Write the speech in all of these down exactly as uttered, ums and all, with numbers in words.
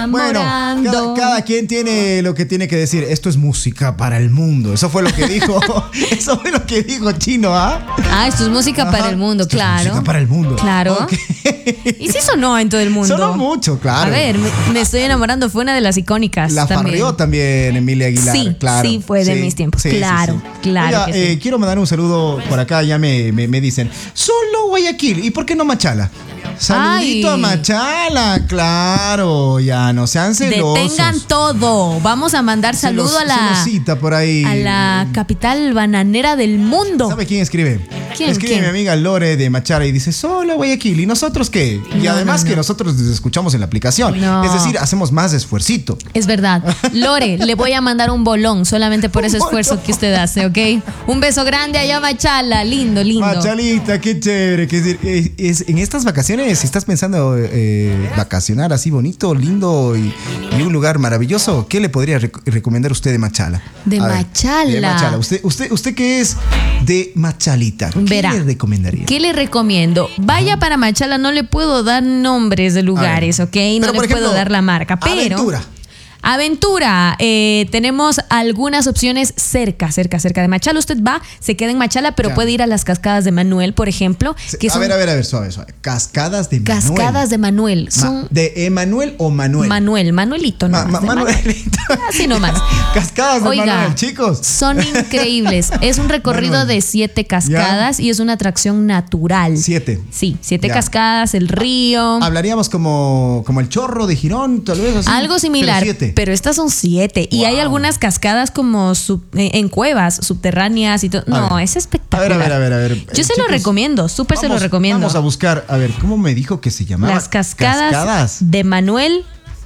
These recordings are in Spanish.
enamorando. Bueno, cada, cada quien tiene lo que tiene que decir. Esto es música para el mundo. Eso fue lo que dijo. Eso fue lo que dijo Chino, ¿ah? Ah, esto es música Ajá. para el mundo, Esto claro. Es música para el mundo. Claro. Okay. Y sí sonó en todo el mundo. Sonó mucho, claro. A ver, me, me estoy enamorando. Fue una de las icónicas. La también. farrió también Emilia Aguilar. Sí, claro. sí, fue de mis tiempos. Sí, claro, sí, sí. claro. Oiga, que sí. eh, quiero mandar un saludo por acá. Ya me, me, me dicen, solo Guayaquil. ¿Y por qué no Machala? Saludito Ay. a Machala, claro, ya no sean celosos. Detengan todo. Vamos a mandar saludo Celos- a la celosita por ahí. a la capital bananera del mundo. ¿Sabe quién escribe? ¿Quién, Escribe quién? mi amiga Lore de Machala y dice, solo Guayaquil. ¿Y nosotros qué? Y No, además no, no. que nosotros les escuchamos en la aplicación. No. Es decir, hacemos más esfuercito. Es verdad. Lore, le voy a mandar un bolón solamente por ese Un esfuerzo bolón. que usted hace, ¿ok? Un beso grande allá, Machala. Lindo, lindo. Machalita, qué chévere. Que es, es- es- en estas vacaciones, si estás pensando eh, vacacionar así bonito, lindo y, y un lugar maravilloso, ¿qué le podría rec- recomendar usted de Machala? De A ver, Machala. de Machala. Usted, usted, usted que es de Machalita, ¿qué Verá. le recomendaría? ¿Qué le recomiendo? Vaya para Machala, no le puedo dar nombres de lugares, A ver. ¿ok? No Pero, le por ejemplo, puedo dar la marca, pero... Aventura. Aventura, eh, tenemos algunas opciones cerca, cerca, cerca de Machala. Usted va, se queda en Machala, pero Ya. puede ir a las cascadas de Manuel, por ejemplo. Que a son ver, a ver, a ver, suave, suave. Cascadas de Manuel. cascadas de Manuel. Ma- Son ¿De Emanuel o Manuel? Manuel, Manuelito, Ma- no. ma- Manuelito. Así nomás. Cascadas de Oiga, Manuel, chicos. son increíbles. Es un recorrido Manuel. de siete cascadas y es una atracción natural. Siete. Sí, siete Ya. cascadas, el río. Hablaríamos como, como el chorro de Girón, tal vez así. Algo similar, Pero siete. pero estas son siete. Y Wow. hay algunas cascadas como sub- eh, en cuevas subterráneas y todo. A No, ver. es espectacular. A ver, a ver, a ver, a ver. Yo Eh, se lo chicos, recomiendo, súper se lo Vamos- recomiendo. Vamos a buscar, a ver, ¿cómo me dijo que se llamaba? Las cascadas, Cascadas de Manuel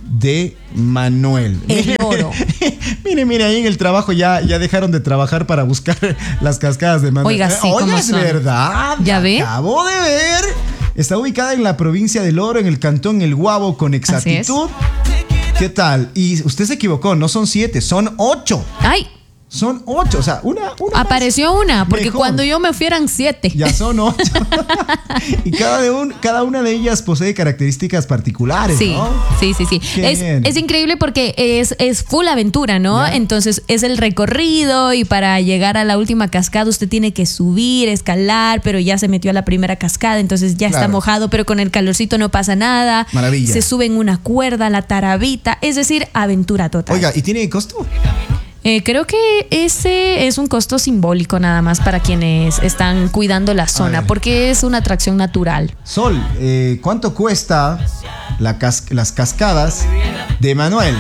de Manuel. el Oro. Mire, mire, ahí en el trabajo ya, ya dejaron de trabajar para buscar las cascadas de Manuel. Oiga, sí, Oiga, ¿cómo es son? verdad. ¿Ya ve? Acabo de ver. Está ubicada en la provincia del Oro, en el cantón El Guabo, con exactitud. ¿Qué tal? Y usted se equivocó, no son siete, son ocho. Ay, Son ocho, o sea, una, una más. apareció una, porque Mejor. cuando yo me fui eran siete. Ya son ocho. Y cada, de un, cada una de ellas posee características particulares, Sí, ¿no? sí, sí, sí. Qué Es, bien. es increíble porque es, es full aventura, ¿no? Ya. Entonces es el recorrido y para llegar a la última cascada usted tiene que subir, escalar, pero ya se metió a la primera cascada, entonces ya está Claro. mojado, pero con el calorcito no pasa nada. Maravilla. Se sube en una cuerda, la tarabita, es decir, aventura total. Oiga, ¿y tiene costo? Eh, creo que ese es un costo simbólico nada más para quienes están cuidando la zona, ver. porque es una atracción natural. Sol, eh, ¿cuánto cuesta la cas- las cascadas de Manuel?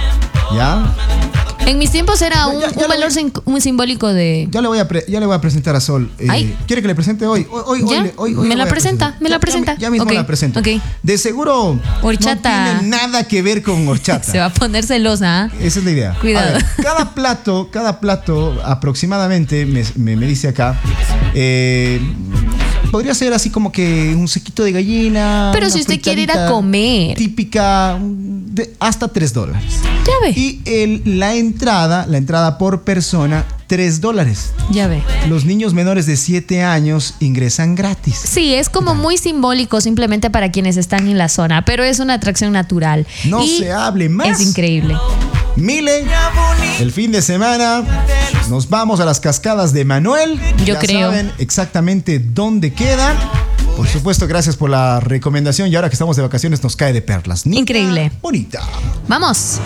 ¿Ya? En mis tiempos era Ya, un, ya, ya un lo valor vi. sim- muy simbólico de... Ya le voy a, pre- ya le voy a presentar a Sol. Eh, Ay. ¿Quiere que le presente hoy? Hoy, hoy, hoy, ¿Ya? le- hoy- hoy ¿Me le la voy a presenta? presentar. ¿Me la Ya- presenta? Ya, ya mismo Ok, la presento. ok. De seguro Horchata. no tiene nada que ver con horchata. Se va a poner celosa, ¿ah? Esa es la idea. Cuidado. A ver, cada plato, cada plato aproximadamente, me, me- me dice acá, eh, podría ser así como que un sequito de gallina. Pero una si usted quiere ir a fritadita comer. Típica, de hasta tres dólares. Ya ve, Y el, la entrada, la entrada por persona, tres dólares. ya ve. Los niños menores de siete años ingresan gratis. Sí, es como muy simbólico simplemente para quienes están en la zona, pero es una atracción natural. No Y se hable más. Es increíble. Mile, el fin de semana nos vamos a las cascadas de Manuel. Yo Ya creo. saben exactamente dónde quedan. Por supuesto, gracias por la recomendación. Y ahora que estamos de vacaciones nos cae de perlas. Nita Increíble. Bonita. Vamos.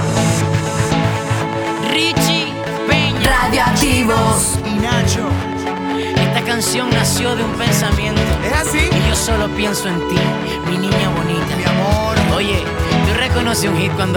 Richie Peña, Radioactivos. y Nacho. Esta canción nació de un pensamiento. ¿Es así? Y yo solo pienso en ti, mi niña bonita. Mi amor. Oye, tú reconoces un hit cuando